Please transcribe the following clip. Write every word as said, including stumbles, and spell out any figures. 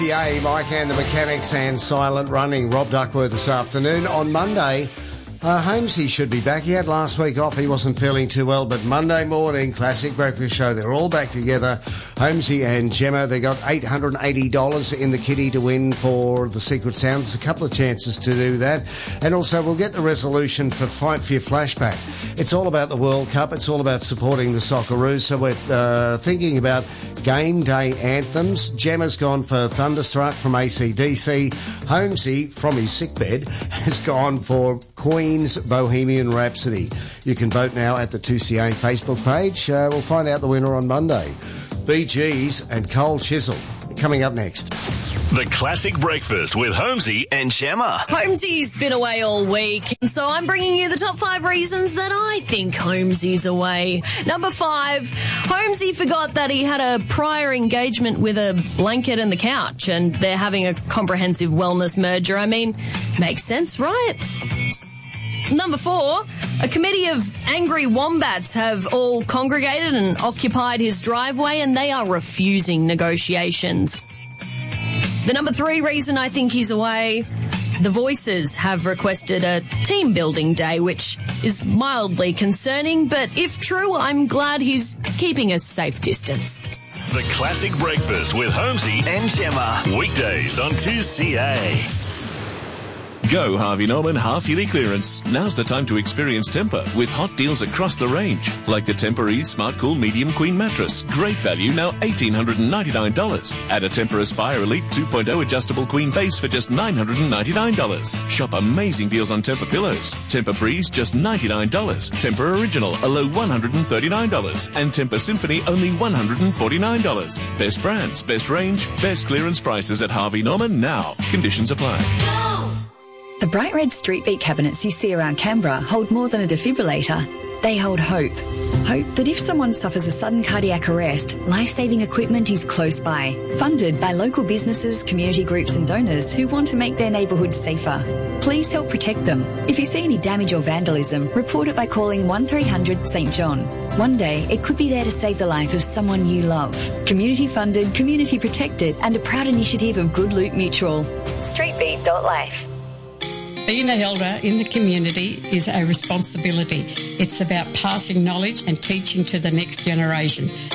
A, Mike and the Mechanics and Silent Running. Rob Duckworth this afternoon. On Monday, uh, Holmesy should be back. He had last week off. He wasn't feeling too well, but Monday morning, Classic Breakfast Show, they're all back together. Holmesy and Gemma, they got eight hundred eighty dollars in the kitty to win for the Secret Sound. There's a couple of chances to do that. And also, we'll get the resolution for Fight for Your Flashback. It's all about the World Cup. It's all about supporting the Socceroos. So we're uh, thinking about game day anthems. Gemma's gone for Thunderstruck from A C D C. Holmesy, from his sickbed, has gone for Queen's Bohemian Rhapsody. You can vote now at the two C A Facebook page. Uh, we'll find out the winner on Monday. Bee Gees and Cold Chisel coming up next. The Classic Breakfast with Holmesy and Gemma. Holmesy's been away all week, and so I'm bringing you the top five reasons that I think Holmesy's away. Number five, Holmesy forgot that he had a prior engagement with a blanket and the couch, and they're having a comprehensive wellness merger. I mean, makes sense, right? Number four, a committee of angry wombats have all congregated and occupied his driveway, and they are refusing negotiations. The number three reason I think he's away, the Voices have requested a team building day, which is mildly concerning, but if true, I'm glad he's keeping a safe distance. The Classic Breakfast with Holmesy and Gemma. Weekdays on two C A. Go Harvey Norman half-yearly clearance. Now's the time to experience Tempur with hot deals across the range. Like the Tempur-Ease Smart Cool Medium Queen Mattress. Great value, now one thousand eight hundred ninety-nine dollars. Add a Tempur Aspire Elite two point oh Adjustable Queen Base for just nine hundred ninety-nine dollars. Shop amazing deals on Tempur pillows. Tempur Breeze, just ninety-nine dollars. Tempur Original, a low one hundred thirty-nine dollars. And Tempur Symphony, only one hundred forty-nine dollars. Best brands, best range, best clearance prices at Harvey Norman now. Conditions apply. The bright red Street Beat cabinets you see around Canberra hold more than a defibrillator. They hold hope. Hope that if someone suffers a sudden cardiac arrest, life-saving equipment is close by. Funded by local businesses, community groups and donors who want to make their neighbourhoods safer. Please help protect them. If you see any damage or vandalism, report it by calling one three hundred St John. One day, it could be there to save the life of someone you love. Community funded, community protected and a proud initiative of Good Loot Mutual. streetbeat dot life. Being an elder in the community is a responsibility. It's about passing knowledge and teaching to the next generation.